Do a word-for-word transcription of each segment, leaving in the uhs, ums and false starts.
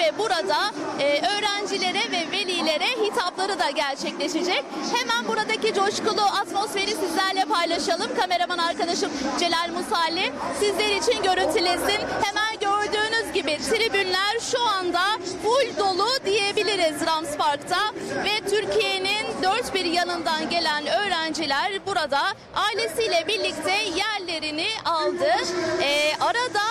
ve burada e, öğrencilere ve velilere hitapları da gerçekleşecek. Hemen buradaki coşkulu atmosferi sizlerle paylaşalım. Kameraman arkadaşım Celal Musalli sizler için görüntülesin. Hemen gördüğünüz gibi tribünler şu anda full dolu diyebiliriz Rams Park'ta ve Türkiye'nin dört bir yanından gelen öğrenciler burada ailesiyle birlikte yerlerini aldı. Ee, arada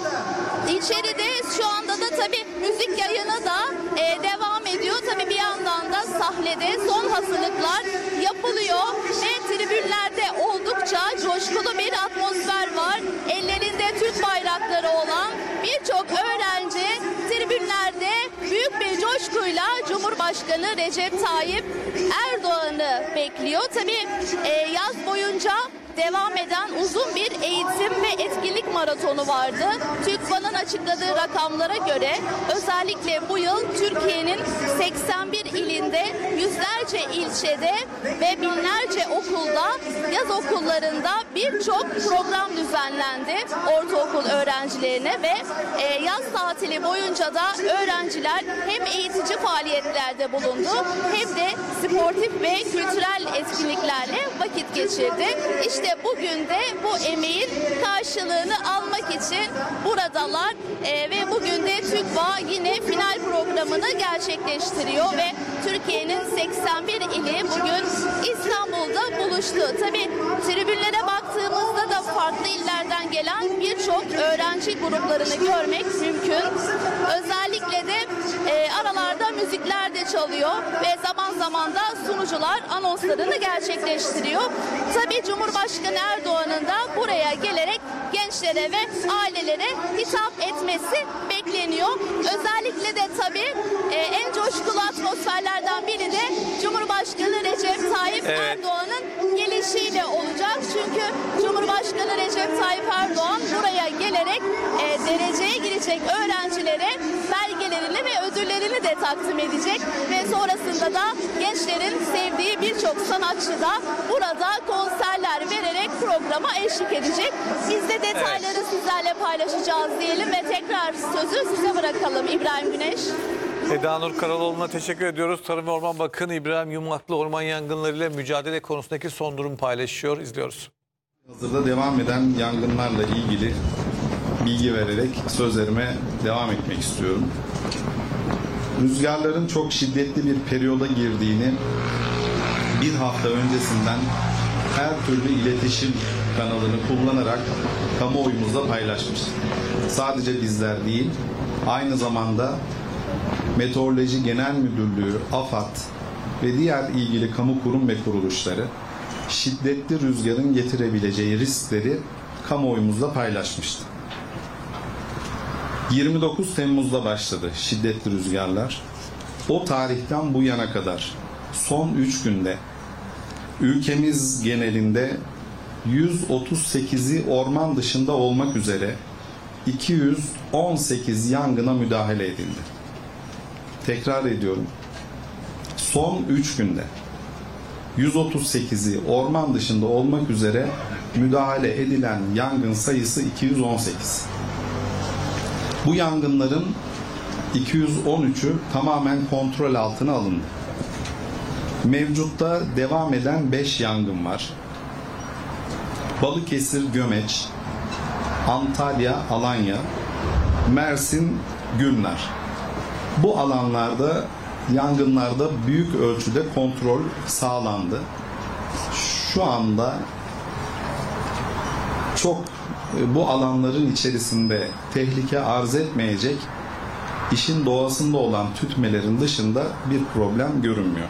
içeride şu anda da tabii müzik yayını da e, devam ediyor. Tabii bir yandan da sahnede son hazırlıklar yapılıyor ve tribünlerde oldukça coşkulu bir atmosfer var. Ellerinde Türk bayrakları olan birçok öğrenci tribünlerde büyük bir coşkuyla Cumhurbaşkanı Recep Tayyip Erdoğan'ı bekliyor. Tabii e, yaz boyunca devam eden uzun bir eğitim ve etkinlik maratonu vardı. TÜGVA'nın açıkladığı rakamlara göre özellikle bu yıl Türkiye'nin seksen bir ilinde, yüzlerce ilçede ve binlerce okulda, yaz okullarında birçok program düzenlendi ortaokul öğrencilerine ve e, yaz tatili boyunca da öğrenciler hem eğitici faaliyetlerde bulundu hem de sportif ve kültürel etkinliklerle vakit geçirdi. İşte bugün de bu emeğin karşılığını almak için buradalar ee, ve bugün de TÜGVA yine final programını gerçekleştiriyor ve Türkiye'nin seksen bir ili bugün İstanbul'da buluştu. Tabii tribünlere baktığımızda da farklı illerden gelen birçok öğrenci gruplarını görmek mümkün. Özellikle de e, aralarda müzikler de çalıyor ve zaman zaman da sunucular anonslarını gerçekleştiriyor. Tabii Cumhurbaşkanı Erdoğan'ın da buraya gelerek gençlere ve ailelere hitap etmesi bekleniyor. Özellikle de tabii e, en coşkulu atmosferlerden biri de Cumhurbaşkanı Recep Tayyip evet. Erdoğan'ın gelişiyle olacak. Çünkü Cumhurbaşkanı Recep Tayyip Erdoğan buraya gelerek e, dereceye girecek öğrencilere belgelerini ve ödüllerini de takdim edecek ve sonrasında da gençlerin sevdiği birçok sanatçı da burada konserler vererek programa eşlik edecek. Biz de detayları evet. sizlerle paylaşacağız diyelim ve tekrar sözü size bırakalım İbrahim Güneş. Eda Nur Karaloğlu'na teşekkür ediyoruz. Tarım ve Orman Bakanı İbrahim Yumaklı orman yangınlarıyla mücadele konusundaki son durum paylaşıyor. İzliyoruz. Hazırda devam eden yangınlarla ilgili bilgi vererek sözlerime devam etmek istiyorum. Rüzgarların çok şiddetli bir periyoda girdiğini bir hafta öncesinden her türlü iletişim kanalını kullanarak kamuoyumuzla paylaşmıştık. Sadece bizler değil, aynı zamanda Meteoroloji Genel Müdürlüğü, AFAD ve diğer ilgili kamu kurum ve kuruluşları şiddetli rüzgarın getirebileceği riskleri kamuoyumuzla paylaşmıştı. yirmi dokuz Temmuz'da başladı şiddetli rüzgarlar. O tarihten bu yana kadar son üç günde ülkemiz genelinde yüz otuz sekizi orman dışında olmak üzere iki yüz on sekiz yangına müdahale edildi. Tekrar ediyorum. Son üç günde yüz otuz sekizi orman dışında olmak üzere müdahale edilen yangın sayısı iki yüz on sekiz. Bu yangınların iki yüz on üçü tamamen kontrol altına alındı. Mevcutta devam eden beş yangın var. Balıkesir, Gömeç, Antalya, Alanya, Mersin, Gülnar. Bu alanlarda yangınlarda büyük ölçüde kontrol sağlandı. Şu anda çok bu alanların içerisinde tehlike arz etmeyecek, işin doğasında olan tütmelerin dışında bir problem görünmüyor.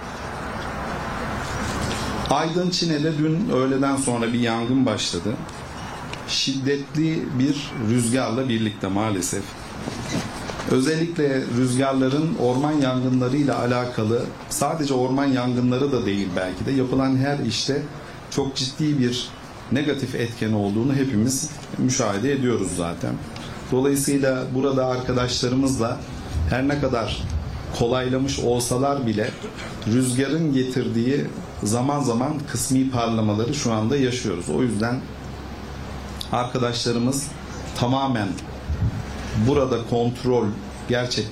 Aydın Çine'de dün öğleden sonra bir yangın başladı. Şiddetli bir rüzgarla birlikte maalesef. Özellikle rüzgarların orman yangınlarıyla alakalı, sadece orman yangınları da değil belki de, yapılan her işte çok ciddi bir negatif etken olduğunu hepimiz müşahede ediyoruz zaten. Dolayısıyla burada arkadaşlarımızla her ne kadar kolaylamış olsalar bile rüzgarın getirdiği zaman zaman kısmi parlamaları şu anda yaşıyoruz. O yüzden arkadaşlarımız tamamen burada kontrol gerçekten